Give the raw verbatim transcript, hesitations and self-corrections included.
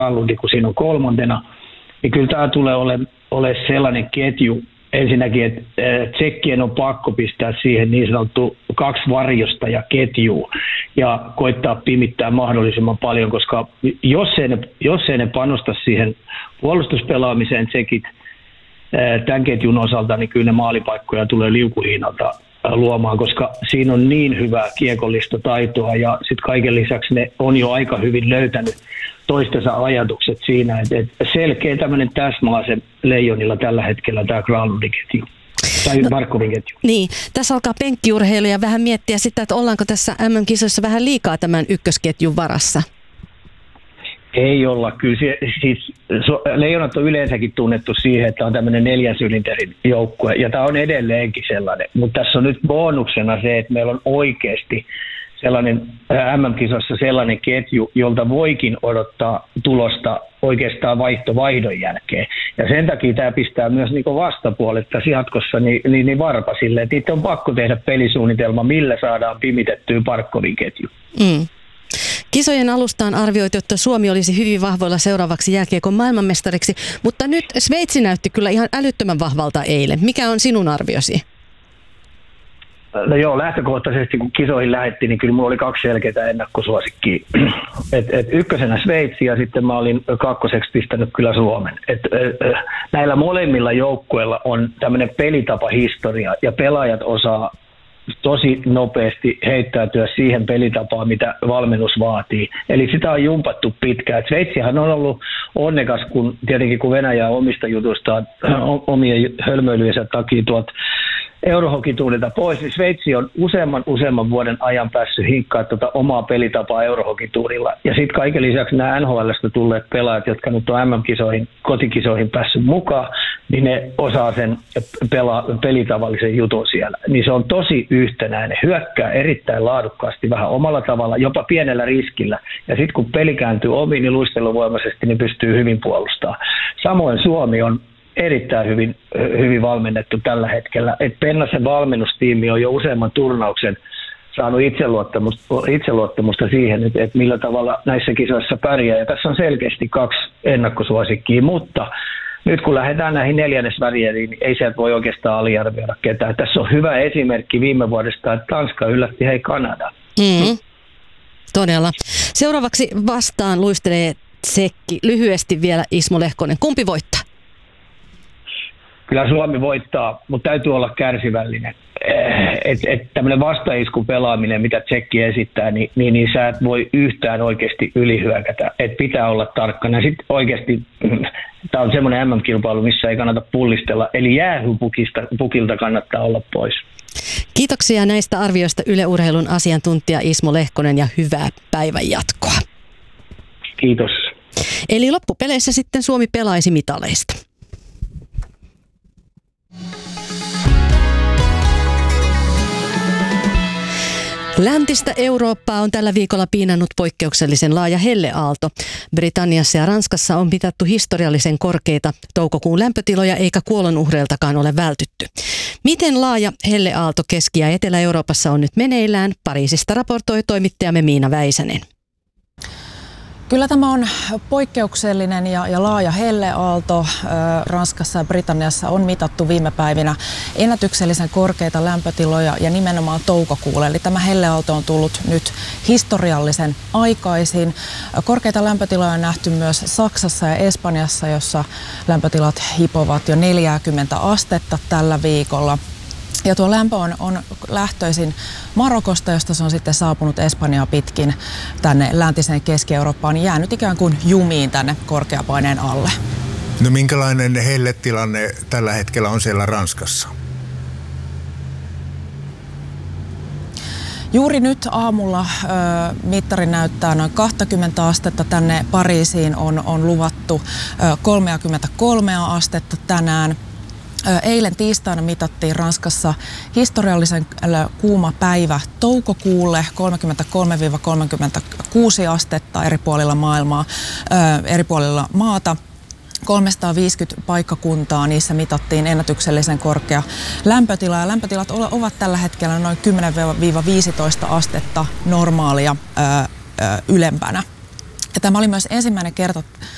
Granlund, kun siinä on kolmantena, niin kyllä tämä tulee olemaan ole sellainen ketju, ensinnäkin, että tsekkien on pakko pistää siihen niin sanottu kaksi varjosta ja ketjua ja koittaa pimittää mahdollisimman paljon, koska jos ei ne, jos ei ne panosta siihen puolustuspelaamiseen tsekit tämän ketjun osalta, niin kyllä ne maalipaikkoja tulee liukuhiinalta luomaan, koska siinä on niin hyvää kiekollista taitoa ja sitten kaiken lisäksi ne on jo aika hyvin löytänyt toistensa ajatukset siinä, että, että selkeä tämmöinen täsmäase Leijonilla tällä hetkellä tämä Granlundin ketju. Tai no, Barkovin ketju. Niin, tässä alkaa penkkiurheilu ja vähän miettiä sitä, että ollaanko tässä M M-kisoissa vähän liikaa tämän ykkösketjun varassa? Ei olla. Kyllä se, siis, so, Leijonat on yleensäkin tunnettu siihen, että on tämmöinen neljän sylinterin joukkue, ja tämä on edelleenkin sellainen. Mutta tässä on nyt bonuksena se, että meillä on oikeasti sellainen M M-kisossa sellainen ketju, jolta voikin odottaa tulosta oikeastaan vaihto vaihdon jälkeen. Ja sen takia tämä pistää myös niin vastapuolet tässä jatkossa niin, niin, niin varpasille, että itse on pakko tehdä pelisuunnitelma, millä saadaan pimitettyä Barkovin ketju. Mm. Kisojen alusta on arvioitu, että Suomi olisi hyvin vahvoilla seuraavaksi jääkiekon maailmanmestariksi, mutta nyt Sveitsi näytti kyllä ihan älyttömän vahvalta eilen. Mikä on sinun arviosi? No joo, lähtökohtaisesti kun kisoihin lähdettiin, niin kyllä mulla oli kaksi selkeää ennakkosuosikkia. Et, et ykkösenä Sveitsi ja sitten mä olin kakkoseksi pistänyt kyllä Suomen. Et, et, näillä molemmilla joukkueilla on tämmöinen pelitapahistoria ja pelaajat osaa tosi nopeasti heittäytyä siihen pelitapaan, mitä valmennus vaatii. Eli sitä on jumpattu pitkään. Sveitsihän on ollut onnekas, kun tietenkin kun Venäjä omista jutustaan omien hölmöilyjensä takia tuot eurohokituulilta pois, niin Sveitsi on useamman useamman vuoden ajan päässyt hinkkaa tuota omaa pelitapaa eurohokituurilla. Ja sitten kaiken lisäksi nämä N H L:stä tulleet pelaajat, jotka nyt on M M-kisoihin, kotikisoihin päässyt mukaan, niin ne osaa sen pela, pelitavallisen jutun siellä. Niin se on tosi yhtenäinen, hyökkää erittäin laadukkaasti, vähän omalla tavalla, jopa pienellä riskillä. Ja sitten kun peli kääntyy omiin, niin luisteluvoimaisesti niin pystyy hyvin puolustamaan. Samoin Suomi on erittäin hyvin, hyvin valmennettu tällä hetkellä. Et Pennasen valmennustiimi on jo useamman turnauksen saanut itseluottamusta, itseluottamusta siihen, että, että millä tavalla näissä kisoissa pärjää. Ja tässä on selkeästi kaksi ennakkosuosikkia, mutta nyt kun lähdetään näihin neljännesvärieriin, niin ei sieltä voi oikeastaan aliarvioida ketään. Tässä on hyvä esimerkki viime vuodesta, että Tanska yllätti hei Kanada. Mm, todella. Seuraavaksi vastaan luistelee tsekki. Lyhyesti vielä Ismo Lehkonen. Kumpi voittaa? Kyllä Suomi voittaa, mutta täytyy olla kärsivällinen. Että et tämmöinen vastaiskun pelaaminen, mitä tsekki esittää, niin, niin, niin sä et voi yhtään oikeasti ylihyökätä. Et pitää olla tarkkana. Sitten oikeasti tämä on semmoinen M M-kilpailu, missä ei kannata pullistella. Eli jäähypukilta kannattaa olla pois. Kiitoksia näistä arvioista Yle Urheilun asiantuntija Ismo Lehkonen ja hyvää päivän jatkoa. Kiitos. Eli loppupeleissä sitten Suomi pelaisi mitaleista. Läntistä Eurooppaa on tällä viikolla piinannut poikkeuksellisen laaja helleaalto. Britanniassa ja Ranskassa on mitattu historiallisen korkeita toukokuun lämpötiloja eikä kuolonuhreiltakaan ole vältytty. Miten laaja helleaalto Keski- ja Etelä-Euroopassa on nyt meneillään? Pariisista raportoi toimittajamme Miina Väisänen. Kyllä tämä on poikkeuksellinen ja, ja laaja helleaalto. Ranskassa ja Britanniassa on mitattu viime päivinä ennätyksellisen korkeita lämpötiloja ja nimenomaan toukokuulle. Eli tämä helleaalto on tullut nyt historiallisen aikaisin. Korkeita lämpötiloja on nähty myös Saksassa ja Espanjassa, jossa lämpötilat hipovat jo neljäkymmentä astetta tällä viikolla. Ja tuo lämpö on, on lähtöisin Marokosta, josta se on sitten saapunut Espanjaa pitkin tänne läntiseen Keski-Eurooppaan, niin jäänyt ikään kuin jumiin tänne korkeapaineen alle. No minkälainen helletilanne tällä hetkellä on siellä Ranskassa? Juuri nyt aamulla ö, mittari näyttää noin kaksikymmentä astetta. Tänne Pariisiin on, on luvattu ö, kolmekymmentäkolme astetta tänään. Eilen tiistaina mitattiin Ranskassa historiallisen kuuma päivä toukokuulle, kolmekymmentäkolme kolmekymmentäkuusi astetta eri puolilla maailmaa, eri puolilla maata. kolmesataaviisikymmentä paikkakuntaa, niissä mitattiin ennätyksellisen korkea lämpötila. Ja lämpötilat ovat tällä hetkellä noin kymmenen viisitoista astetta normaalia ö, ö, ylempänä. Ja tämä oli myös ensimmäinen kerta